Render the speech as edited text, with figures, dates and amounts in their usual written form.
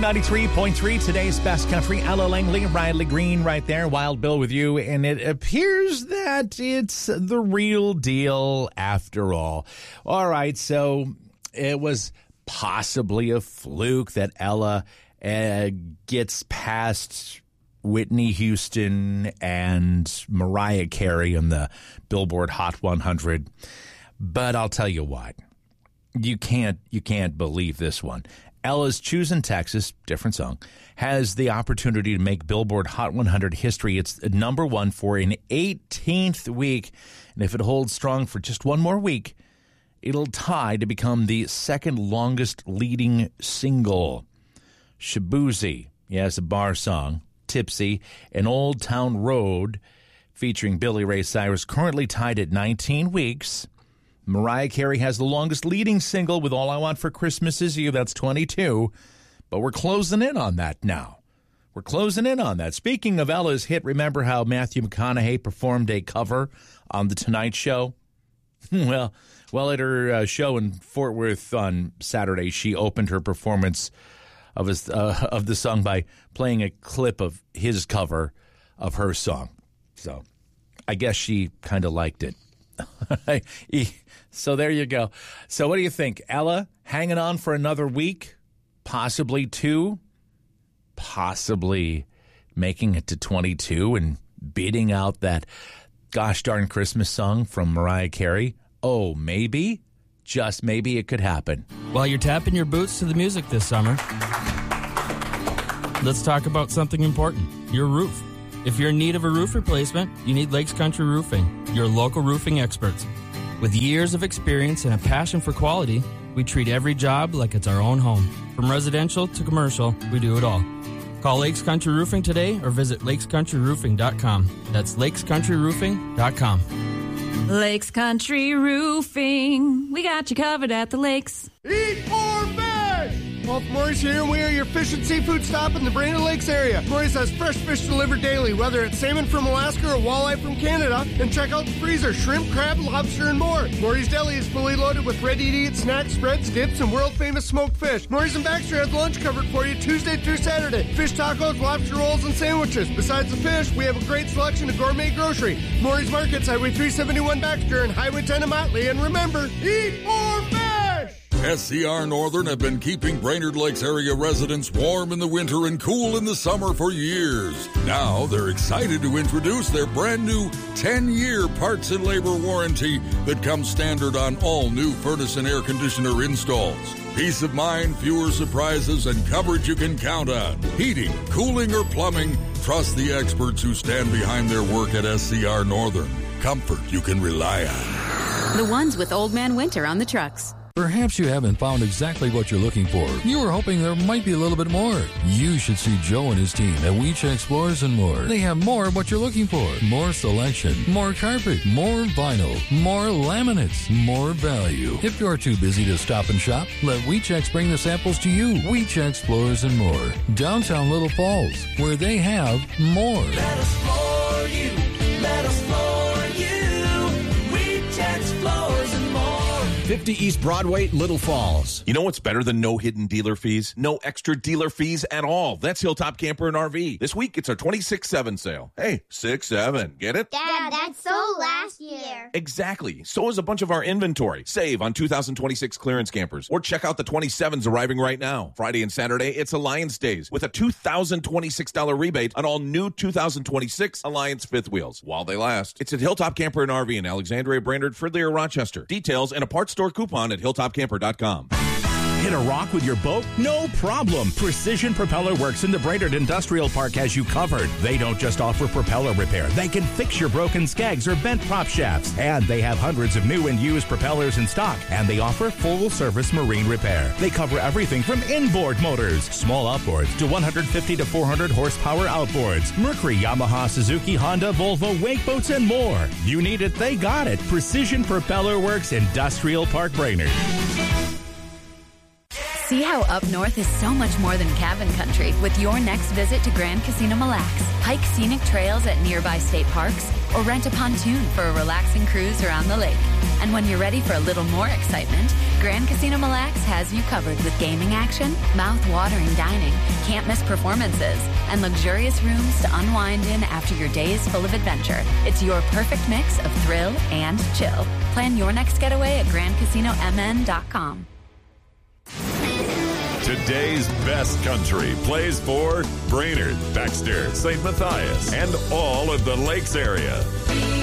93.3, today's best country. Ella Langley, Riley Green right there. Wild Bill with you. And it appears that it's the real deal after all. All right, so it was possibly a fluke that Ella gets past Whitney Houston and Mariah Carey in the Billboard Hot 100. But I'll tell you what. You can't believe this one. Ella's Choosing Texas, different song, has the opportunity to make Billboard Hot 100 history. It's number one for an 18th week. And if it holds strong for just one more week, it'll tie to become the second longest leading single. Shaboozey, yes, a bar song, Tipsy, and Old Town Road, featuring Billy Ray Cyrus, currently tied at 19 weeks. Mariah Carey has the longest leading single with All I Want for Christmas Is You. That's 22. But we're closing in on that now. We're closing in on that. Speaking of Ella's hit, remember how Matthew McConaughey performed a cover on The Tonight Show? Well, at her show in Fort Worth on Saturday, she opened her performance of the song by playing a clip of his cover of her song. So I guess she kind of liked it. So there you go. So what do you think? Ella hanging on for another week, possibly two, possibly making it to 22 and beating out that gosh darn Christmas song from Mariah Carey. Oh, maybe, just maybe it could happen. While you're tapping your boots to the music this summer, let's talk about something important, your roof. If you're in need of a roof replacement, you need Lakes Country Roofing, your local roofing experts. With years of experience and a passion for quality, we treat every job like it's our own home. From residential to commercial, we do it all. Call Lakes Country Roofing today or visit lakescountryroofing.com. That's lakescountryroofing.com. Lakes Country Roofing. We got you covered at the lakes. Eat or fish! Wolf Morris here, and we are your fish and seafood stop in the Brainerd Lakes area. Morris has fresh fish delivered daily, whether it's salmon from Alaska or walleye from Canada. And check out the freezer, shrimp, crab, lobster, and more. Morris Deli is fully loaded with ready-to-eat snacks, spreads, dips, and world-famous smoked fish. Morris and Baxter has lunch covered for you Tuesday through Saturday. Fish tacos, lobster rolls, and sandwiches. Besides the fish, we have a great selection of gourmet grocery. Morris Markets, Highway 371 Baxter, and Highway 10 in Motley. And remember, eat or fish! SCR Northern have been keeping Brainerd Lakes area residents warm in the winter and cool in the summer for years. Now they're excited to introduce their brand new 10-year parts and labor warranty that comes standard on all new furnace and air conditioner installs. Peace of mind, fewer surprises, and coverage you can count on. Heating, cooling, or plumbing, trust the experts who stand behind their work at SCR Northern. Comfort you can rely on. The ones with Old Man Winter on the trucks. Perhaps you haven't found exactly what you're looking for. You were hoping there might be a little bit more. You should see Joe and his team at Weech Explorers and More. They have more of what you're looking for. More selection, more carpet, more vinyl, more laminates, more value. If you're too busy to stop and shop, let Weechex bring the samples to you. Weech Explorers and More. Downtown Little Falls, where they have more. Let us floor you. Let us floor you. Weech Explorers and More. 50 East Broadway, Little Falls. You know what's better than no hidden dealer fees? No extra dealer fees at all. That's Hilltop Camper and RV. This week, it's our 26/7 sale. Hey, 6/7. Get it? Dad, that's so last year. Exactly. So is a bunch of our inventory. Save on 2026 clearance campers. Or check out the 27s arriving right now. Friday and Saturday, it's Alliance Days with a $2,026 rebate on all new 2026 Alliance fifth wheels while they last. It's at Hilltop Camper and RV in Alexandria, Brainerd, Fridley, or Rochester. Details and a parts store coupon at hilltopcamper.com. Hit a rock with your boat? No problem. Precision Propeller Works in the Brainerd Industrial Park has you covered. They don't just offer propeller repair. They can fix your broken skegs or bent prop shafts. And they have hundreds of new and used propellers in stock. And they offer full-service marine repair. They cover everything from inboard motors, small outboards, to 150 to 400 horsepower outboards. Mercury, Yamaha, Suzuki, Honda, Volvo, wake boats, and more. You need it, they got it. Precision Propeller Works, Industrial Park, Brainerd. See how up north is so much more than cabin country with your next visit to Grand Casino Mille Lacs. Hike scenic trails at nearby state parks or rent a pontoon for a relaxing cruise around the lake. And when you're ready for a little more excitement, Grand Casino Mille Lacs has you covered with gaming action, mouth-watering dining, can't-miss performances, and luxurious rooms to unwind in after your day is full of adventure. It's your perfect mix of thrill and chill. Plan your next getaway at GrandCasinoMN.com. Today's best country plays for Brainerd, Baxter, St. Matthias, and all of the Lakes area.